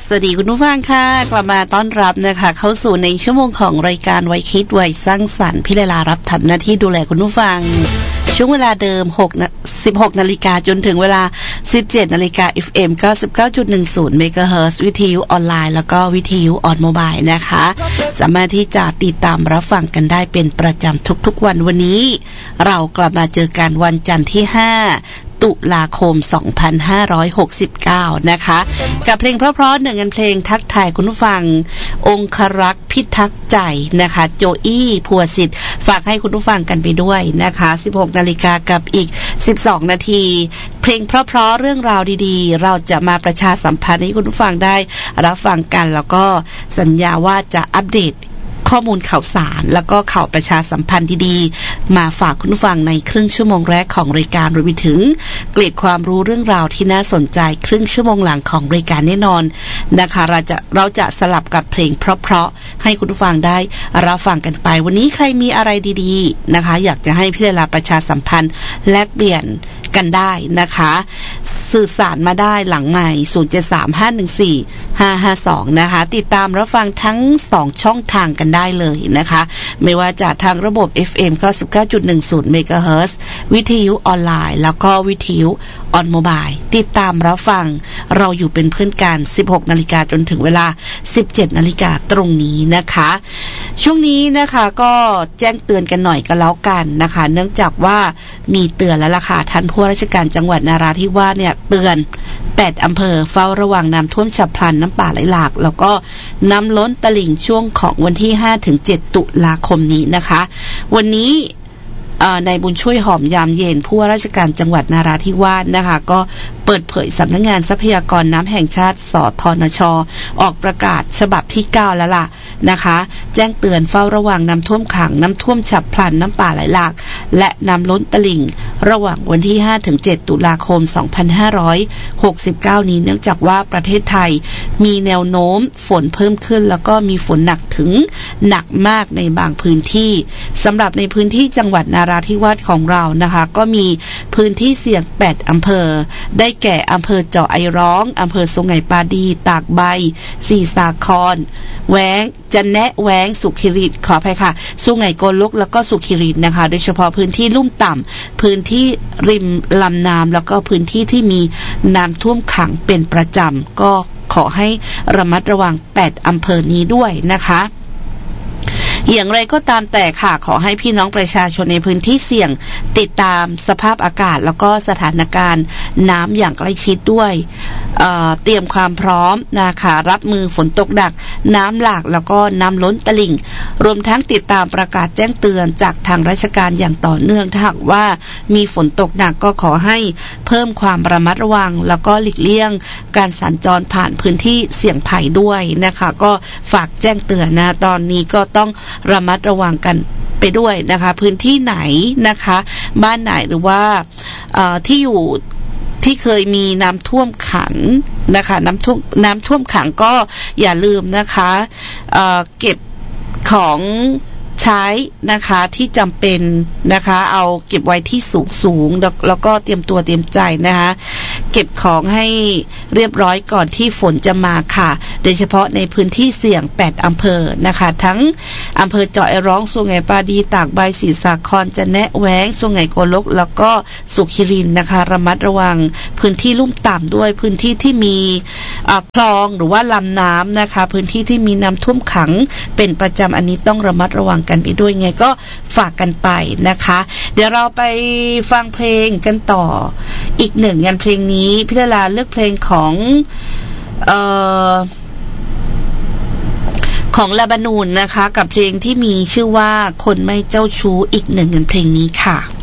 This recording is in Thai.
สวัสดีคุณผู้ฟังค่ะกลับมาต้อนรับนะคะเข้าสู่ในชั่วโมงของรายการวัยคิดวัยสร้างสรรค์พี่เลลารับทำหน้าที่ดูแลคุณผู้ฟังช่วงเวลาเดิม16 นาฬิกาจนถึงเวลา 17 นาฬิกา FM 99.10 เมกะเฮิรตซ์วิทยุออนไลน์แล้วก็วิทยุออนโมบายนะคะสามารถที่จะติดตามรับฟังกันได้เป็นประจำทุกๆวันนี้เรากลับมาเจอกันวันจันทร์ที่ 5ตุลาคม 2569 นะคะกับเพลงเพราะๆหนึ่งเพลงทักทายคุณผู้ฟังองครักษ์พิทักษ์ใจนะคะโจอี้ภัวสิทธิ์ฝากให้คุณผู้ฟังกันไปด้วยนะคะ 16 นาฬิกากับอีก 12 นาทีเพลงเพราะๆเรื่องราวดีๆเราจะมาประชาสัมพันธ์ให้คุณผู้ฟังได้รับฟังกันแล้วก็สัญญาว่าจะอัปเดตข้อมูลข่าวสารแล้วก็ข่าวประชาสัมพันธ์ดีๆมาฝากคุณผู้ฟังในครึ่งชั่วโมงแรกของรายการรวมไปถึงเกร็ดความรู้เรื่องราวที่น่าสนใจครึ่งชั่วโมงหลังของรายการแน่นอนนะคะเราจะสลับกับเพลงเพราะๆให้คุณผู้ฟังได้รับฟังกันไปวันนี้ใครมีอะไรดีๆนะคะอยากจะให้พี่เลลาประชาสัมพันธ์แลกเปลี่ยนกันได้นะคะสื่อสารมาได้หลังใหม่0735145552นะคะติดตามรับฟังทั้ง2ช่องทางกันได้เลยนะคะไม่ว่าจะทางระบบ FM 99.10 เมกะเฮิรตซ์วิทยุออนไลน์แล้วก็วิทยุออนโมบายติดตามรับฟังเราอยู่เป็นเพื่อนกัน 16 นาฬิกาจนถึงเวลา 17 นาฬิกาตรงนี้นะคะช่วงนี้นะคะก็แจ้งเตือนกันหน่อยก็แล้วกันนะคะเนื่องจากว่ามีเตือนแล้วล่ะค่ะท่านผู้ว่าราชการจังหวัดนราธิวาสเนี่ยเตือน8อำเภอเฝ้าระวังน้ำท่วมฉับพลันน้ำป่าไหลหลากแล้วก็น้ำล้นตลิ่งช่วงของวันที่ 5-7 ตุลาคมนี้นะคะวันนี้นายบุญช่วยหอมยามเย็นผู้ว่าราชการจังหวัดนราธิวาสนะคะก็เปิดเผยสำนักงานทรัพยากรน้ำแห่งชาติสทนช.ออกประกาศฉบับที่9แล้วล่ะนะคะแจ้งเตือนเฝ้าระวังน้ำท่วมขังน้ำท่วมฉับพลันน้ำป่าไหลหลากและน้ำล้นตลิ่งระหว่างวันที่ 5-7 ตุลาคม 2569 นี้เนื่องจากว่าประเทศไทยมีแนวโน้มฝนเพิ่มขึ้นแล้วก็มีฝนหนักถึงหนักมากในบางพื้นที่สำหรับในพื้นที่จังหวัดนราธิวาสของเรานะคะก็มีพื้นที่เสี่ยง8อำเภอได้แก่อำเภอเจาะไอร้องอำเภอสุไหงปาดีตากใบศรีสาครแว้งจันแนะแว้งสุขิริตขออภัยค่ะสุไหงโกลกแล้วก็สุขิริตนะคะโดยเฉพาะพื้นที่ลุ่มต่ำพื้นที่ริมลำน้ำแล้วก็พื้นที่ที่มีน้ำท่วมขังเป็นประจำก็ขอให้ระมัดระวัง8อำเภอนี้ด้วยนะคะอย่างไรก็ตามแต่ค่ะขอให้พี่น้องประชาชนในพื้นที่เสี่ยงติดตามสภาพอากาศแล้วก็สถานการณ์น้ำอย่างใกล้ชิดด้วยเตรียมความพร้อมนะคะรับมือฝนตกหนักน้ำหลากแล้วก็น้ำล้นตลิ่งรวมทั้งติดตามประกาศแจ้งเตือนจากทางราชการอย่างต่อเนื่องถ้าหากว่ามีฝนตกหนักก็ขอให้เพิ่มความระมัดระวังแล้วก็หลีกเลี่ยงการสัญจรผ่านพื้นที่เสี่ยงภัยด้วยนะคะก็ฝากแจ้งเตือนนะตอนนี้ก็ต้องระมัดระวังกันไปด้วยนะคะพื้นที่ไหนนะคะบ้านไหนหรือว่าที่อยู่ที่เคยมีน้ำท่วมขังนะคะน้ำท่วมขังก็อย่าลืมนะคะเก็บของใช้นะคะที่จำเป็นนะคะเอาเก็บไว้ที่สูงแล้วก็เตรียมตัวเตรียมใจนะคะเก็บของให้เรียบร้อยก่อนที่ฝนจะมาค่ะโดยเฉพาะในพื้นที่เสี่ยง8อำเภอนะคะทั้งอำเภอเจาะไอร้องสุไหงปาดีตากใบศรีสาครจันแนะแว้งสุไหงโกลกแล้วก็สุขิรินนะคะระมัดระวังพื้นที่ลุ่มต่ำด้วยพื้นที่ที่มีคลองหรือว่าลำน้ำนะคะพื้นที่ที่มีน้ำท่วมขังเป็นประจำอันนี้ต้องระมัดระวังกันไปด้วยไงก็ฝากกันไปนะคะเดี๋ยวเราไปฟังเพลงกันต่ออีกหนึ่งงานเพลงนี้พี่ดาราเลือกเพลงของเลบานูนนะคะกับเพลงที่มีชื่อว่าคนไม่เจ้าชู้อีกหนึ่งงานเพลงนี้ค่ะ